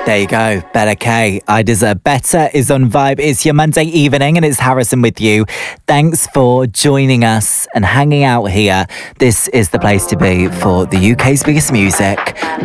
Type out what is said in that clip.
There you go, Bella K. I Deserve Better is on Vibe. It's your Monday evening and it's Harrison with you. Thanks for joining us and hanging out here. This is the place to be for the UK's biggest music.